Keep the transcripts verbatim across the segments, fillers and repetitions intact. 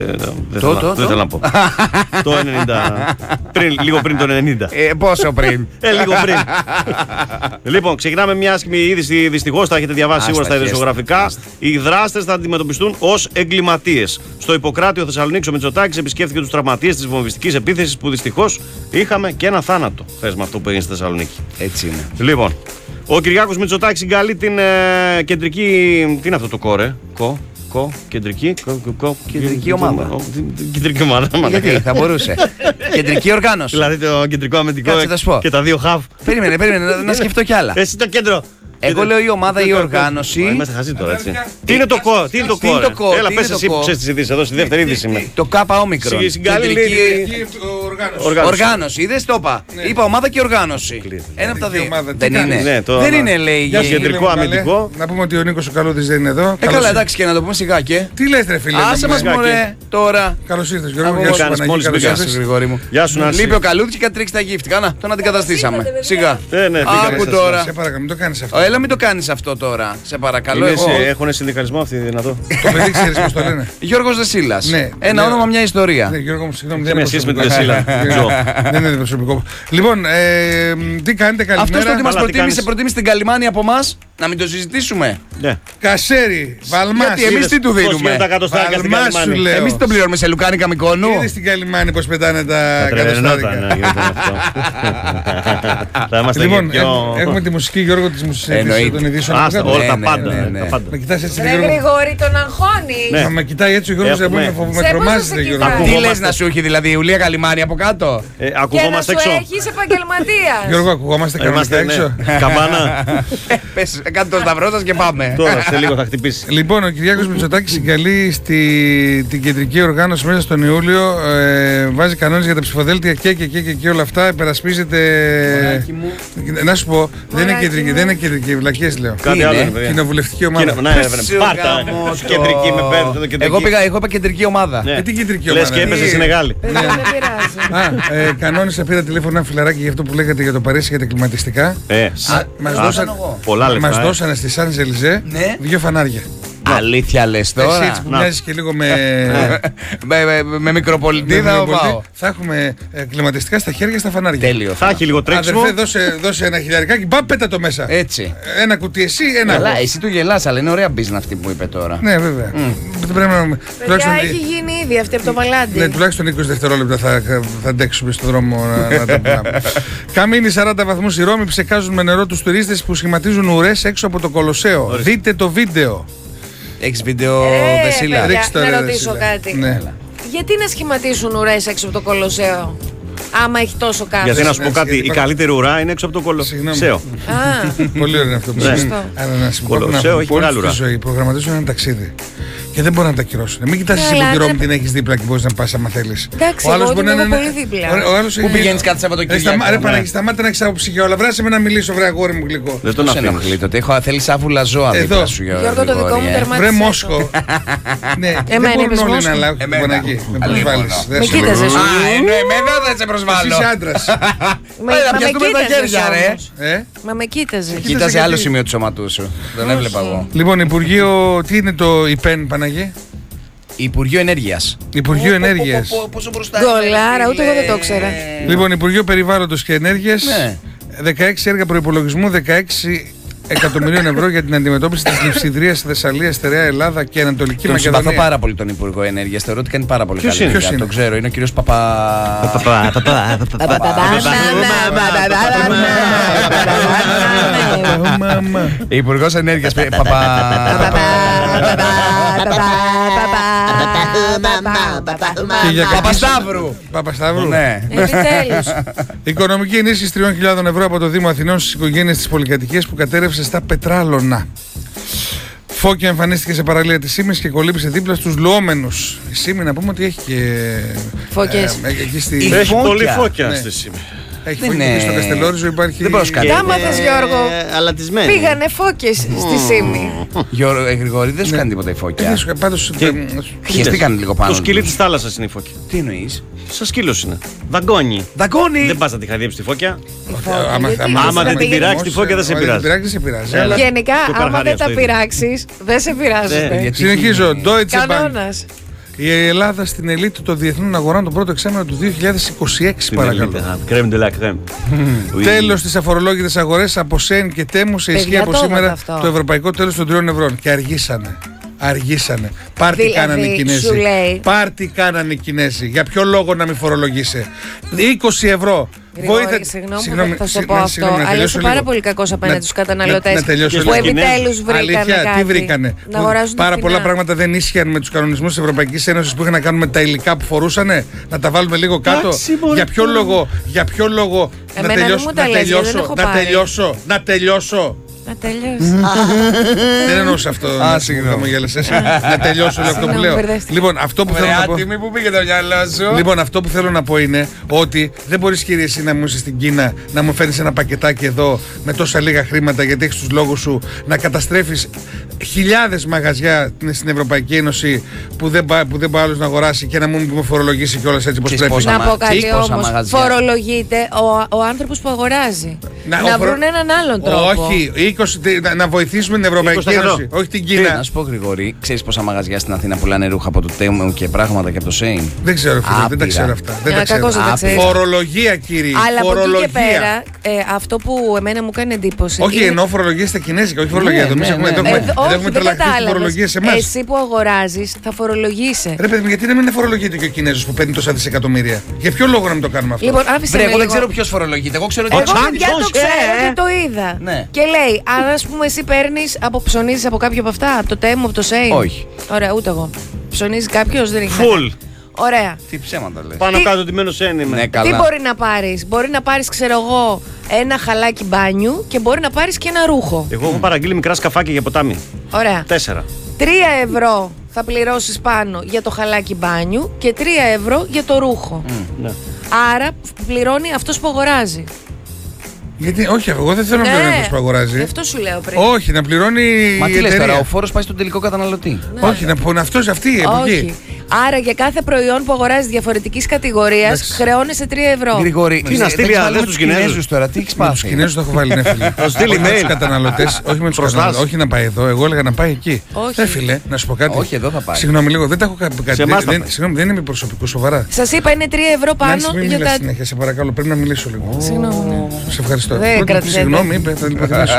Δεν θέλω να πω. Το ενενήντα. Λίγο πριν το ενενήντα. Πόσο πριν? Ε, λίγο πριν. Λοιπόν, ξεκινάμε μια άσχημη είδηση. Δυστυχώς τα έχετε διαβάσει σίγουρα στα ειδησιογραφικά. Οι δράστες θα αντιμετωπιστούν ως εγκληματίες. Στο Ιπποκράτιο Θεσσαλονίκης ο Μητσοτάκης επισκέφθηκε τους τραυματίες της βομβιστικής επίθεσης που δυστυχώς είχαμε και ένα θάνατο. Θες με αυτό που έγινε στη Θεσσαλονίκη. Έτσι είναι. Λοιπόν, ο Κυριάκος Μητσοτάκης συγκαλεί την ε, κεντρική. Τι είναι αυτό το κόρε, κο. Κο, κεντρική, κο, κο, κο, κεντρική ομάδα. Κεντρική ομάδα. Γιατί θα μπορούσε. Κεντρική οργάνωση. Δηλαδή το κεντρικό αμυντικό και τα δύο χαβ. Περίμενε, περίμενε, να σκεφτώ κι άλλα. Εσύ το κέντρο. Εγώ λέω η ομάδα ή η οργάνωση. Είμαστε χαζοί τώρα, έτσι. Τι είναι το κο, τι είναι το κο. Έλα, πες εσύ που ξέρεις τις ειδήσεις εδώ, στη δεύτερη είδηση. Το κάπα όμικρον. Κεντρική οργάνωση. Είδες το είπα. Είπα ομάδα και οργάνωση. Ένα από τα δύο. Δεν είναι. Δεν είναι, λέει. Για κεντρικό αμυντικό. Να πούμε ότι ο Νίκος ο Καλούδης δεν είναι εδώ. Ε, καλά, εντάξει, και να το πούμε σιγά και. Τι λες, ρε φίλε. Άσε μας, μωρέ, τώρα. Καλώς ήρθες, Γιώργο. Γεια σου, Γρηγόρη μου. Γεια σου, Νάση. Λείπει ο Καλούδης και κάτι τρίξει τα γύφτηκα. Να, τον αντικαταστήσαμε. Σιγά. Άκου τώρα. Σε παρακαλώ, μην το κάνεις αυτό. Έλα, μην το κάνεις αυτό τώρα. Σε παρακαλώ. Έχουν συνδικαλισμό αυτή δυνατό. Το παιδί ξέρεις πώς το λένε. Γιώργος Δεσίλας. Ένα όνομα, μια ιστορία. Ναι, Γιώργο μου, συγγνώμη. Δεν είναι σχέση με τη Δεσίλα. Δεν είναι προσωπικό. Λοιπόν, τι κάνετε, καλημέρα. Αυτός το ότι μας προτίμησε, προτίμησε την Καλιμάνη από εμάς, να μην το συζητήσουμε. Κασέρι, Βαλμάς. Γιατί εμείς τι του δίνουμε. Βαλμάς σου λέω. Εμείς τον πληρώνουμε σε λουκάνικα Μυκόνου. Είδες στην Καλιμάνη πως πετάνε τα εκατοστάρικα. Λοιπόν, έχουμε τη μουσική, Γιώργο, της μουσικής των ειδήσεων. Όλα τα πάντα. Με κοιτάς έτσι, Ρε Γρηγόρη, τον αγχώνει. Μα με κοιτάει έτσι ο Γιώργος, δεν μπορεί να τρομάζεται, Γιώργο. Τι λες να σου έχει δηλαδή η Ιουλία Καλιμάνη από κάτω. Ακουγόμαστε έξω. Και να σου έχεις επαγγελματίας. Γιώργο, ακουγόμαστε κανονικά έξω. Καμπάνα. Πες, κάντε το σταυρό σας και πάμε. Τώρα σε λίγο θα χτυπήσει. Λοιπόν, ο Κυριάκος Μητσοτάκης συγκαλεί την κεντρική οργάνωση μέσα στον Ιούλιο. Βάζει κανόνες για τα ψηφοδέλτια και και και και όλα αυτά. Υπερασπίζεται. Να σου πω, δεν είναι κεντρική, δεν είναι κεντρική, βλακίες λέω. Κάτι άλλο. Κοινοβουλευτική ομάδα. Πάρτα. Κεντρική με πέρα. Εγώ πήγα, εγώ είπα κεντρική ομάδα. Ε, τι κεντρική ομάδα. Λες και έπεσε στη Μεγάλη. Δεν πειράζει. Κανόνισα, πήρα τηλέφωνο ένα φιλαράκι για αυτό που λέγατε για το Παρίσι για τα κλιματιστικά. Μας δώσανε στη Σαν Ζελιζέ δύο φανάρια. Αλήθεια λες τώρα. Εσύ έτσι που μοιάζεις και λίγο με... με μικροπολιτίδα πάω. Θα έχουμε κλιματιστικά στα χέρια στα φανάρια. Τέλειο. Θα έχει λίγο τρέξιμο. Αδερφέ, δώσε ένα χιλιαρικάκι, μπα πέτα το μέσα. Έτσι. Ένα κουτί εσύ, ένα. Καλά, εσύ του γελάς, αλλά είναι ωραία business αυτή που είπε τώρα. Ναι, βέβαια. Παιδιά, έχει γίνει ήδη αυτή από το Μαλάντι. Ναι, τουλάχιστον είκοσι δευτερόλεπτα θα αντέξουμε στον δρόμο να τα πούμε. Καμίνι σαράντα βαθμούς η Ρώμη, ψεκάζουν με νερό τους τουρίστες που σχηματίζουν ουρές έξω από το Κολοσσέο. Δείτε το βίντεο. Έχεις βίντεο, Δεσίλα? Να ρωτήσω κάτι. Γιατί να σχηματίσουν ουρές έξω από το Κολοσσέο, άμα έχει τόσο κάτω? Γιατί να σου πω κάτι, η καλύτερη ουρά είναι έξω από το Κολοσσέο. Πολύ ωραίο αυτό που λες. Αλλά να σου πω, Κολοσσέο έχει μεγάλη ουρά. Προγραμματίζουν ένα ταξίδι. Και δεν μπορεί να τα ακυρώσουν. Μην κοιτάς εσύ από τη Ρώμη την έχεις δίπλα και μπορείς να πας άμα θέλεις. Εντάξει, εγώ την έχω πολύ δίπλα. Πού πηγαίνεις κάθε Σαββατοκύριακο? Ρε Παναγί, σταμάτα να έχεις άποψη για όλα. Βράσε με να μιλήσω, βρε αγόρι μου γλυκό. Δεν τον αφήνει τότε. Θέλεις άβουλα ζώα δίπλα σου, Γιώργο, το δικό μου τερμάτισε. Βρε Μόσχο. Ναι, δεν μπορούν όλοι να αλλάξουν την Παναγί. Με προσβάλλεις. Με κοίταζες. Α, ενώ εμένα δεν σε προσβάλλω. Είσαι άντρας. Μα με κοίταζες. Μα με κοίταζες. Κοίταζε άλλο σημείο του σώματού σου. Δεν έβλεπα εγώ. Λοιπόν, Υπουργείο, τι είναι το ΙΠΕΝ, Παναγί? Υπουργείο Ενέργειας. Υπουργείο Ενέργειας. Πόσο μπροστά. Δολάρα, ούτε εγώ δεν το ήξερα. Λοιπόν, Υπουργείο Περιβάλλοντος και Ενέργειας. δεκαέξι έργα προϋπολογισμού, δεκαέξι εκατομμυρίων ευρώ για την αντιμετώπιση της λειψιδρίας στη Θεσσαλία, Στερεά Ελλάδα και Ανατολική τον Μακεδονία. Τον συμπαθώ πάρα πολύ τον Υπουργό Ενέργειας. Θεωρώ ότι κάνει πάρα πολύ καλή δουλειά. Το ξέρω, είναι ο κύριος Παπα... Υπουργός Ενέργειας. Παπασταύρου. Παπασταύρου. Ναι. Οικονομική ενίσχυση τριών χιλιάδων ευρώ από το Δήμο Αθηνών στις οικογένειες της πολυκατοικίας που κατέρευσε στα πετράλωνα. Φώκια εμφανίστηκε σε παραλία της Σύμης και κολύμπησε δίπλα στους λουόμενους. Η Σύμη, να πούμε ότι έχει και... Φώκες. Ε, εκεί στη... Έχει πολύ φώκια ναι. στη Σύμη. Έχει φώκια και στο Καστελόριζο υπάρχει... Δεν προσκαλεί. Τα μάθες, Γιώργο. Αλατισμένη. Πήγανε φώκες στη Σύμη. Γιώργο, Γρηγόρη, δεν σου κάνει τίποτα η φώκια. Πάντως... Χεστήκαν λίγο πάνω. Το σκυλί της θάλασσας είναι η φώκια. Τι εννοείς? Σαν σκύλος είναι. Δαγκώνει. Δαγκώνει. Δεν πας να τη χαϊδέψεις τη φώκια. Άμα δεν την πειράξει τη φώκια δεν σε πειράζει. Γενικά, άμα δεν τα πειράξεις, δεν σε πειράζει. Συνεχίζω. Deutsche Bank. η Ελλάδα στην ελίτ των διεθνών αγορών τον πρώτο εξάμηνο του δύο χιλιάδες είκοσι έξι, παρακαλώ. Κρέμ de la crème. Τέλος στις αφορολόγητες αγορές από ΣΕΝ και Τέμου σε ισχύ από σήμερα το ευρωπαϊκό τέλος των τριών ευρώ. Και αργήσανε. Αργήσανε. Πάρτι δηλαδή, κάνανε οι Κινέζοι. Πάρτι κάνανε οι Κινέζοι. Για ποιο λόγο να μην φορολογήσει. είκοσι ευρώ. Βοήθεια... Συγγνώμη, συγγνώμη, θα σου πω αυτό, συγγνώμη, αλλά είσαι πάρα πολύ κακός απέναντι στους καταναλωτές που επιτέλους βρήκανε Αλήθεια, κάτι. Τι βρήκανε. Πάρα πολλά πράγματα δεν ίσχυαν με τους κανονισμούς της Ευρωπαϊκής Ένωσης που είχαν να κάνουν με τα υλικά που φορούσανε. Να τα βάλουμε λίγο κάτω. Για ποιο λόγο, για ποιο λόγο να τελειώσω, να τελειώσω, να τελειώσω, να τελειώσω. Να τελειώσει. Δεν εννοούσα αυτό. Α, συγγνώμη, γέλασες. Να τελειώσω αυτό που λέω. Λοιπόν, αυτό που θέλω να πω. Που πήγε το μυαλό σου. Λοιπόν, αυτό που θέλω να πω είναι ότι δεν μπορείς, κύριε, εσύ να μου είσαι στην Κίνα, να μου φέρνεις ένα πακετάκι εδώ με τόσα λίγα χρήματα γιατί έχεις τους λόγους σου, να καταστρέφεις χιλιάδες μαγαζιά στην Ευρωπαϊκή Ένωση που δεν πάει άλλος να αγοράσει και να μου φορολογήσει κιόλας έτσι όπως πρέπει. Να πω κάτι όμως. Φορολογείται ο άνθρωπος που αγοράζει. Να βρουν έναν άλλον τρόπο. Όχι, είκοσι, να βοηθήσουμε την Ευρωπαϊκή Ένωση, όχι την Κίνα. Να σου πω, Γρηγόρη, ξέρεις πόσα μαγαζιά στην Αθήνα πουλάνε ρούχα από το Τέμου και πράγματα και από το Σέιν? Δεν ξέρω, φίλε, δεν τα ξέρω αυτά. Δεν τα ξέρω. Φορολογία, κύριε. Αλλά από εκεί και πέρα, αυτό που εμένα μου κάνει εντύπωση. Όχι, εννοώ φορολογία στα κινέζικα, όχι φορολογία εδώ. Όχι, δεν κατάλαβες. Εσύ που αγοράζεις θα φορολογείσαι. Ρε παιδί, γιατί να μην φορολογείται και ο Κινέζος που παίρνει τόσα δισεκατομμύρια? Για ποιο λόγο να μην το κάνουμε αυτό? Λοιπόν, άφησε με. Εγώ δεν ξέρω ποιος φορολογείται. Εγώ ξέρω ότι το είδα. Και λέει, αν ας πούμε εσύ παίρνεις, από ψωνίζεις από κάποιο από αυτά, από το Τέμου, από το Σέιν? Όχι. Ωραία, ούτε εγώ. Ψωνίζει κάποιος, δεν έχει. Φουλ. Ωραία. Τι ψέματα λες. Πάνω κάτω τιμένο Σέιν είμαι. Ναι, καλά. Τι μπορεί να πάρεις? Μπορεί να πάρεις, ξέρω εγώ, ένα χαλάκι μπάνιου και μπορεί να πάρεις και ένα ρούχο. Εγώ έχω παραγγείλει μικρά σκαφάκια για ποτάμι. Ωραία. Τέσσερα. Τρία ευρώ θα πληρώσεις πάνω για το χαλάκι μπάνιου και τρία ευρώ για το ρούχο. Mm, ναι. Άρα πληρώνει αυτός που αγοράζει. Γιατί, όχι, εγώ δεν θέλω ναι, να πληρώνει αυτός που αγοράζει. Αυτό σου λέω πριν. Όχι, να πληρώνει. Μα τι λες τώρα, ο φόρος πάει στον τελικό καταναλωτή. Ναι. Όχι, να πω αυτός, αυτή η εποχή. Όχι. Άρα για κάθε προϊόν που αγοράζει διαφορετικής κατηγορίας χρεώνεσαι τρία ευρώ. Γρηγόρη, τι να στείλει άλλα στους Κινέζους τώρα, τι έχεις πάθει? Τους Κινέζους το έχω βάλει, ναι, φίλε. Θα στείλει με τους καταναλωτές, όχι με τους καταναλωτές. Όχι να πάει εδώ, εγώ έλεγα να πάει εκεί. Όχι. Ε, φίλε, να σου πω κάτι. Όχι, εδώ θα πάει. Συγγνώμη λίγο, δεν τα έχω κάτι. Συγγνώμη, δεν είμαι προσωπικό, σοβαρά. Σας είπα είναι τρία ευρώ πάνω για τα. Συνέχεια, σε παρακαλώ, πρέπει να μιλήσω λίγο. Συγγνώμη. Σε ευχαριστώ. Συγγνώμη, είπε, θα την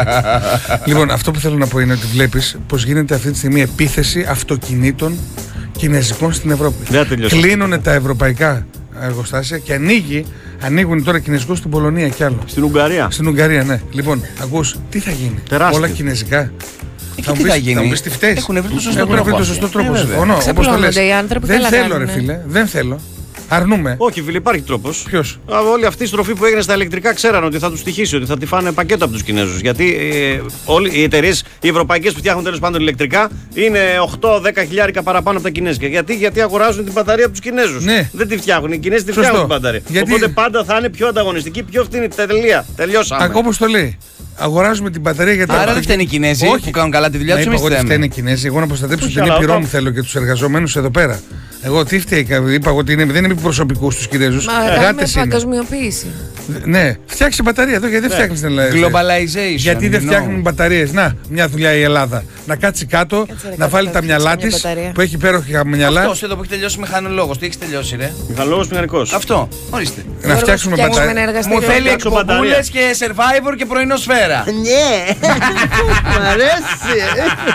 Λοιπόν, αυτό που θέλω να πω είναι ότι βλέπεις πως γίνεται αυτή τη στιγμή επίθεση αυτοκινήτων κινέζικων στην Ευρώπη. Κλείνουν τα ευρωπαϊκά εργοστάσια και ανοίγει, ανοίγουν τώρα κινέζικο στην Πολωνία κι άλλο. Στην Ουγγαρία. Στην Ουγγαρία, ναι. Λοιπόν, ακούς, τι θα γίνει? Τεράστιο. Όλα κινέζικα. Και θα τι θα γίνει? Θα μου πεις τι φταίς. Έχουν βρει το σωστό Έχουν τρόπο. βρει το σωστό τρόπο. Συμφωνώ. Όπως το λες. Δεν θέλω, ρε φίλε. Δεν θέλω. Αρνούμε. Όχι, φίλε, υπάρχει τρόπος. Ποιος? Όλη αυτή η στροφή που έγινε στα ηλεκτρικά ξέραν ότι θα τους τυχήσει, ότι θα τη φάνε πακέτο από τους Κινέζους. Γιατί ε, όλοι οι εταιρείες, οι ευρωπαϊκές που φτιάχνουν τέλος πάντων ηλεκτρικά, είναι οκτώ δέκα χιλιάρικα παραπάνω από τα κινέζικα. Γιατί, Γιατί αγοράζουν την μπαταρία από τους Κινέζους. Ναι. Δεν τη φτιάχνουν. Οι Κινέζοι τη φτιάχνουν την μπαταρία. Γιατί... Οπότε πάντα θα είναι πιο ανταγωνιστική, πιο φθηνή. Τελεία. Τελειώσαμε. Όπως το λέει. Αγοράζουμε την μπαταρία για τα. Άρα δεν φταίνουν οι Κινέζοι που κάνουν καλά τη δουλειά τους. Εγώ δεν φταίνουν οι Κινέζοι. Εγώ να προστατέψω την ήπειρό μου θέλω και τους εργαζομένους εδώ πέρα. Εγώ τι φταίει, είπα ότι είναι, δεν είναι προσωπικού στους Κινέζους. Μα κάνουμε παγκοσμιοποίηση. Ναι, φτιάξε μπαταρία εδώ, γιατί δεν φτιάχνει την Ελλάδα. Globalization. Γιατί δεν φτιάχνουν μπαταρίες. Να, μια δουλειά η Ελλάδα. Να κάτσει κάτω, να βάλει τα μυαλά τη που έχει υπέροχα μυαλά. Αυτό εδώ που έχει τελειώσει μηχανολόγος, τι έχει τελειώσει, ρε? Μηχανολόγος μηχανικός. Αυτό, ορίστε. Να φτιάξουμε μπαταρία. Μου θέλει εκπομπούλες και survivor και πρωινό σφαίρα. Ναι, μ' αρέσει.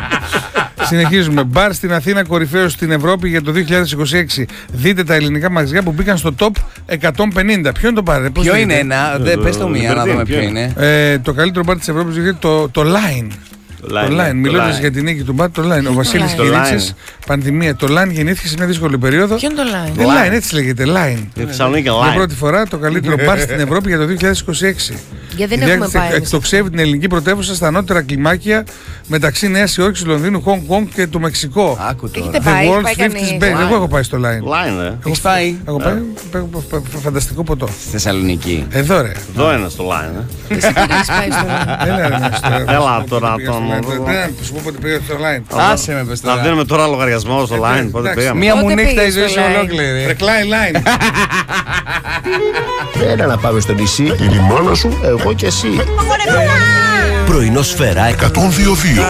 Συνεχίζουμε. Μπαρ στην Αθήνα, κορυφαίο στην Ευρώπη για το δύο χιλιάδες είκοσι έξι. Δείτε τα ελληνικά μαγαζιά που μπήκαν στο top εκατόν πενήντα. Ποιο είναι το μπαρ? Ποιο είναι ένα? Πες το μία να δούμε ποιο είναι. Το καλύτερο μπαρ της Ευρώπης είναι το Line. Το Line. Μιλώντας για την νίκη του μπαρ, το Line. Ο Βασίλης Κυρίτσης, πανδημία. Το Line γεννήθηκε σε μια δύσκολη περίοδο. Ποιο είναι το Line? Line, έτσι λέγεται. Line. Για πρώτη φορά το καλύτερο μπαρ στην Ευρώπη για το δύο χιλιάδες είκοσι έξι. Γιατί δεν έχουμε πάει. Εκτοξεύει την ελληνική πρωτεύουσα στα ανώτερα κλιμάκια μεταξύ Νέας Υόρκης, Λονδίνου, Χονγκ Κονγκ και του Μεξικό. Άκου τώρα. Έχετε πάει, πάει κανείς? Εγώ έχω πάει στο Line. Line, ε. Έχεις πάει? Έχω πάει, φανταστικό ποτό. Στη Θεσσαλονίκη. Εδώ ρε. Εδώ ένα στο Line, ε. Εσύ δεν έχεις πάει στο Line? Έλα ρε. Έλα τώρα τον. Δεν σου πω πότε πήγα στο Line. Άσε με πες τώρα. Να δίνουμε τώρα λογαριασμό στο Line. Πότε πήγαμε? Μία μου νύχτα η ζωή σου ολόκληρη. Ρεκλάει Line. Έλα να πάμε στο νησί. Η μάνα σου, εγώ και εσύ. Πρωινό Σφαίρα εκατόν δύο δύο.